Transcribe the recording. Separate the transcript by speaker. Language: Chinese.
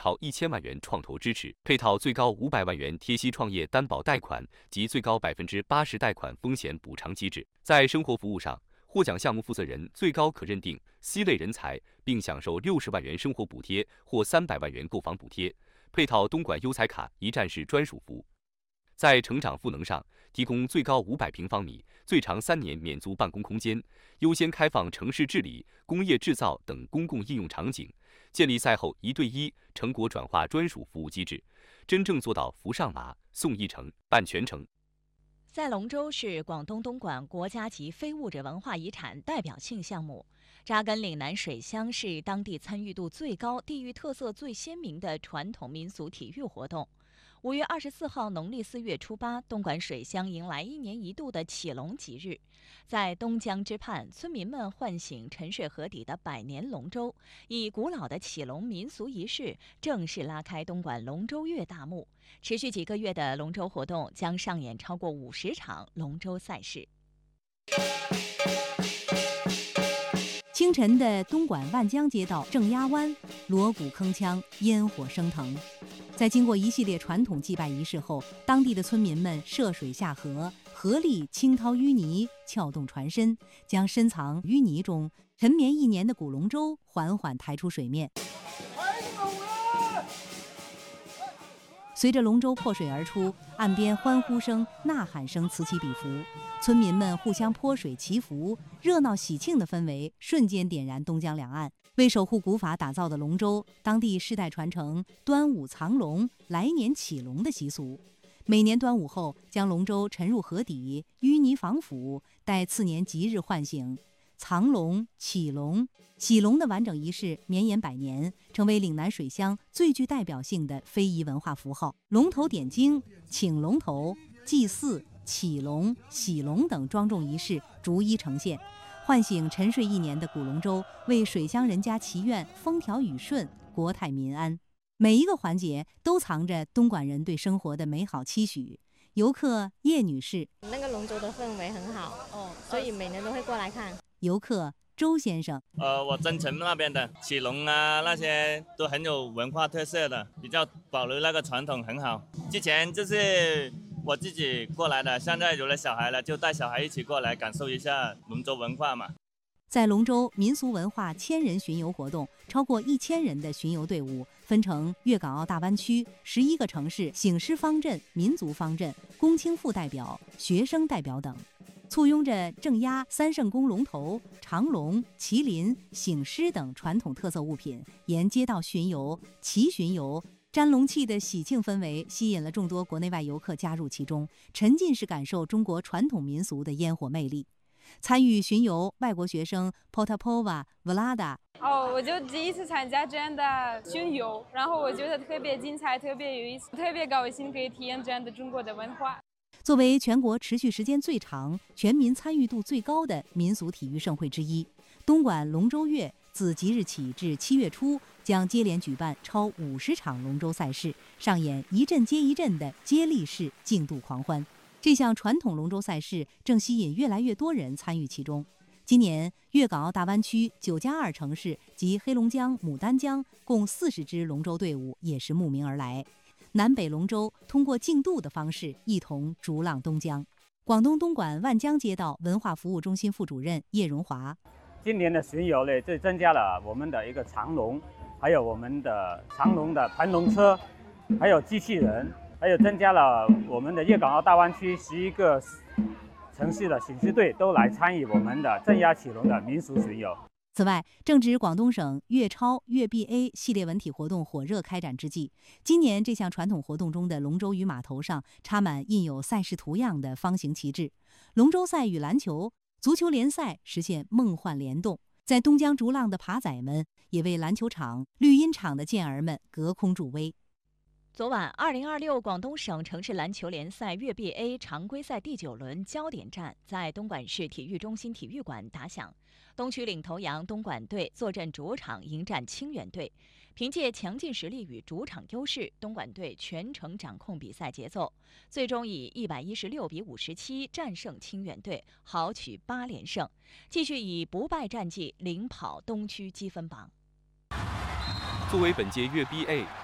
Speaker 1: 超1000万元创投支持，配套最高500万元贴息创业担保贷款及最高80%贷款风险补偿机制。在生活服务上，获奖项目负责人最高可认定 C 类人才，并享受60万元生活补贴或300万元购房补贴，配套东莞优才卡一站式专属服务。在成长赋能上，提供最高500平方米、最长3年免租办公空间，优先开放城市治理、工业制造等公共应用场景，建立赛后1对1成果转化专属服务机制，真正做到扶上马、送一程、办全程。
Speaker 2: 赛龙舟是广东东莞国家级非物质文化遗产代表性项目，扎根岭南水乡，是当地参与度最高、地域特色最鲜明的传统民俗体育活动。5月24号，农历4月初8，东莞水乡迎来1年1度的启龙吉日。在东江之畔，村民们唤醒沉睡河底的百年龙舟，以古老的启龙民俗仪式正式拉开东莞龙舟月大幕。持续几个月的龙舟活动将上演超过50场龙舟赛事。
Speaker 3: 清晨的东莞万江街道正鸭湾，锣鼓铿锵，烟火升腾。在经过一系列传统祭拜仪式后，当地的村民们涉水下河，合力倾掏淤泥，撬动船身，将深藏淤泥中沉眠1年的古龙舟缓缓抬出水面。随着龙舟破水而出，岸边欢呼声、呐喊声此起彼伏，村民们互相泼水祈福，热闹喜庆的氛围瞬间点燃东江两岸。为守护古法打造的龙舟，当地世代传承端午藏龙、来年启龙的习俗。每年端午后，将龙舟沉入河底，淤泥防腐，待次年吉日唤醒。藏龙、启龙、洗龙的完整仪式绵延100年，成为岭南水乡最具代表性的非遗文化符号。龙头点睛、请龙头、祭祀、启龙、洗龙等庄重仪式逐一呈现，唤醒沉睡1年的古龙舟，为水乡人家祈愿风调雨顺、国泰民安。每一个环节都藏着东莞人对生活的美好期许。游客叶女士，
Speaker 4: 那个龙舟的氛围很好所以每年都会过来看。
Speaker 3: 游客周先生，
Speaker 5: 我增城那边的启龙啊，那些都很有文化特色的，比较保留那个传统很好。之前就是我自己过来的，现在有了小孩了，就带小孩一起过来感受一下龙舟文化嘛。
Speaker 3: 在龙舟民俗文化1000人巡游活动，超过1000人的巡游队伍分成粤港澳大湾区11个城市醒狮方阵、民族方阵、公青副代表、学生代表等，簇拥着正鸭、三圣宫龙头、长龙、麒麟、醒狮等传统特色物品，沿街道巡游、骑巡游。沾龙气的喜庆氛围吸引了众多国内外游客加入其中，沉浸式感受中国传统民俗的烟火魅力。参与巡游外国学生 Potapova Vlada，
Speaker 6: 我就第一次参加这样的巡游，然后我觉得特别精彩，特别有意思，特别高兴可以体验这样的中国的文化。
Speaker 3: 作为全国持续时间最长、全民参与度最高的民俗体育盛会之一，东莞龙舟月自即日起至7月初将接连举办超50场龙舟赛事，上演一阵接一阵的接力式竞渡狂欢。这项传统龙舟赛事正吸引越来越多人参与其中。今年，粤港澳大湾区9+2城市及黑龙江、牡丹江共40支龙舟队伍也是慕名而来。南北龙舟通过竞渡的方式一同逐浪东江。广东东莞万江街道文化服务中心副主任叶荣华，
Speaker 7: 今年的巡游呢，就增加了我们的一个长龙，还有我们的长龙的盘龙车，还有机器人，还有增加了我们的粤港澳大湾区11个城市的醒狮队都来参与我们的正鸭启龙的民俗巡游。
Speaker 3: 此外，正值广东省粤超、粤 BA 系列文体活动火热开展之际，今年这项传统活动中的龙舟与码头上插满印有赛事图样的方形旗帜。龙舟赛与篮球、足球联赛实现梦幻联动，在东江逐浪的爬仔们也为篮球场、绿茵场的健儿们隔空助威。
Speaker 2: 昨晚，2026广东省城市篮球联赛粤 BA 常规赛第9轮焦点战在东莞市体育中心体育馆打响。东区领头羊东莞队坐镇主场迎战清远队，凭借强劲实力与主场优势，东莞队全程掌控比赛节奏，最终以116比57战胜清远队，豪取8连胜，继续以不败战绩领跑东区积分榜。
Speaker 1: 作为本届粤 BA